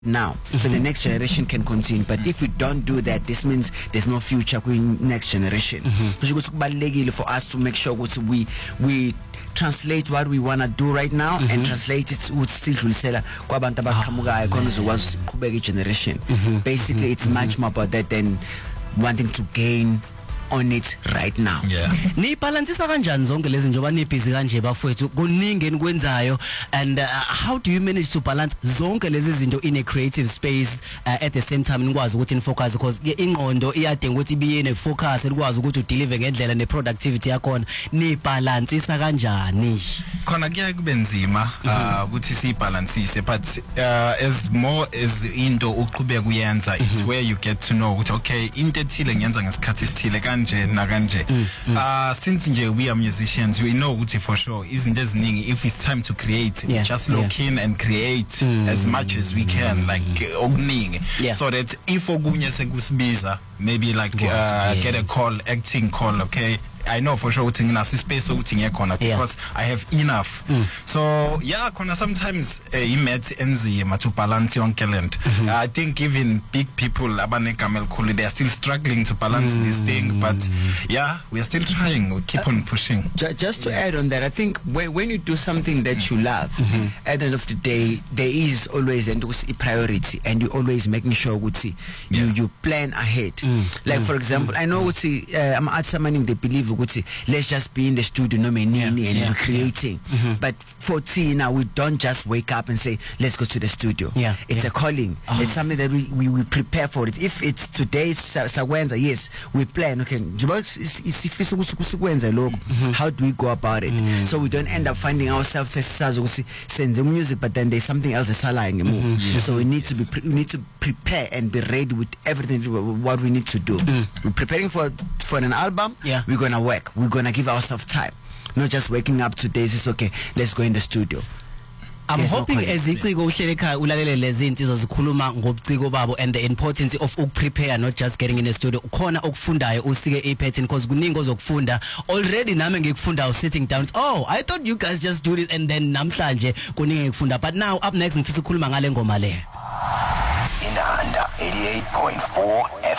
now, so the next generation can continue. But if we don't do that, this means there's no future with next generation. For us to make sure we translate what we want to do right now and translate it with still generation. Basically, it's much more about that than wanting to gain on it right now. Ni balancisa kanjani zonke lezi njengoba ni busy kanje bafowethu kuningi enikwenzayo, and how do you manage to balance zonke lezi zinto in a creative space at the same time nikwazi ukuthi ni focus, because ingqondo iyadinga ukuthi ibiye ne focus nikwazi ukuthi udeliver ngendlela ne productivity yakho, ni balancisa kanjani? Khona kuya kube nzima ukuthi si balancise, but as more as into uqhubeka kuyenza, it's where you get to know ukuthi okay into ethile ngiyenza ngesikhathi esithile kanje na kanje. Since nje we are musicians, we know ukuthi for sure izinto eziningi, if it's time to create, we just look in and create as much as we can, like okuningi, so that if okunye sekusibiza, maybe like get a call, acting call, okay, I know for sure ukuthi ngina space ukuthi ngiyekhona because I have enough. So yeah, khona sometimes imath enzima to balance yonke lento. I think even big people abanegama elikhulu, they are still struggling to balance this thing, but yeah, we are still trying, we keep on pushing. Just to add on that, I think when you do something that you love, at the end of the day there is always a priority, and you always making sure ukuthi you plan ahead. Like for example, I know ukuthi I'm at someone they believe let's just be in the studio and creating. But for Tina, we don't just wake up and say let's go to the studio. It's a calling. It's something that we prepare for it. If it's today Sakwenza, yes, we plan, okay, how do we go about it? So we don't end up finding ourselves sending music, but then there's something else that's allowing a move. So we need to prepare and be ready with everything what we need to do. We're preparing for an album. We're gonna work. We're gonna give ourselves time, not just waking up today. It's okay, let's go in the studio. I'm hoping as iciko uhlele ekhaya ulalele lezi insizwa zikhuluma ngobuciko babo and the importance of prepare, not just getting in the studio. Khona okufundayo usike ipattern, because kuningi ozokufunda already. Nami ngikufunda sitting down, oh I thought you guys just do it, and then namhlanje kuningi ngikufunda. But now up next ngifisa ukukhuluma ngale ngoma le. In 88.4 FM.